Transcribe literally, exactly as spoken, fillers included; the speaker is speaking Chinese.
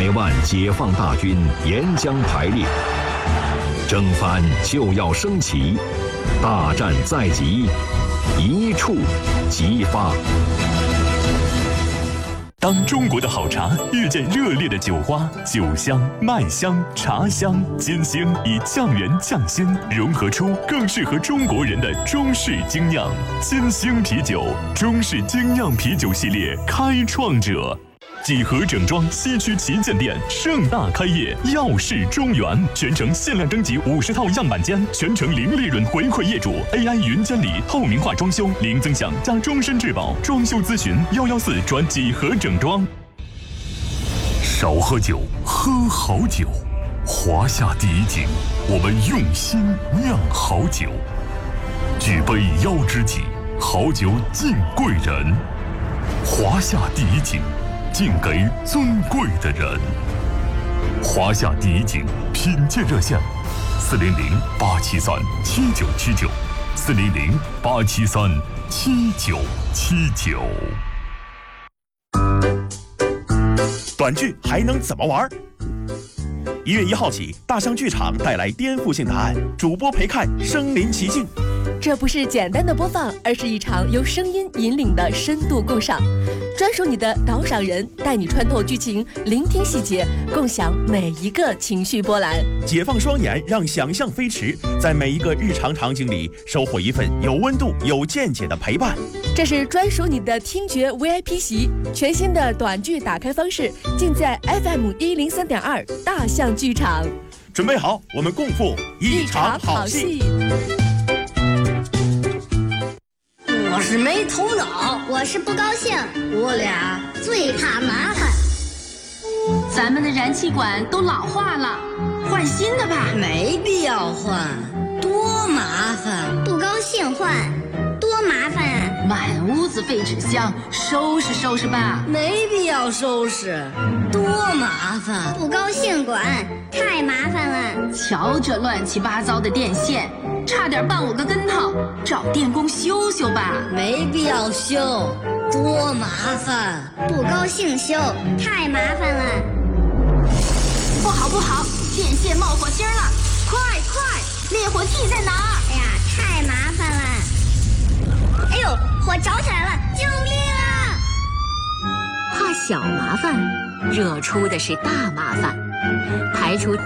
百万解放大军沿江排列，征帆就要升旗，大战在即，一触即发。 当中国的好茶遇见热烈的酒花，酒香、麦香、茶香、金星以酱园酱鲜融合出更适合中国人的中式精酿。金星啤酒，中式精酿啤酒系列开创者。几何整装西区旗舰店盛大开业，耀世中原，全程限量征集五十套样板间，全程零利润回馈业主 ，A I 云监理，透明化装修，零增享加终身质保，装修咨询幺幺四转几何整装。少喝酒，喝好酒。华夏第一景，我们用心酿好酒。举杯邀知己，好酒敬贵人。华夏第一景。敬给尊贵的人。华夏第一景品鉴热线：四零零八七三七九七九，四零零八七三七九七九。 短剧还能怎么玩？一月一号起，大象剧场带来颠覆性答案，主播陪看身临其境。 这不是简单的播放，而是一场由声音引领的深度共赏。专属你的导赏人，带你穿透剧情，聆听细节，共享每一个情绪波澜。 解放双眼，让想象飞驰，在每一个日常场景里收获一份有温度、有见解的陪伴。 这是专属你的听觉 V I P 席，全新的短剧打开方式，尽在 F M 一零三点二大象剧场。 准备好，我们共赴一场好戏。 我是没头脑， 我是不高兴， 我俩最怕麻烦。 咱们的燃气管都老化了，换新的吧。 没必要换，多麻烦。 不高兴换，多麻烦啊！ 满屋子废纸箱，收拾收拾吧。 没必要收拾，多麻烦。 不高兴管，太麻烦了。 瞧这乱七八糟的电线，差点绊我个跟头，找电工修修吧。 没必要修，多麻烦。 不高兴修，太麻烦了。 不好不好，电线冒火星了，快快，灭火器在哪儿？ 哎呀，太麻烦了。哎呦，火着起来了，救命啊！ 怕小麻烦，惹出的是大麻烦，排除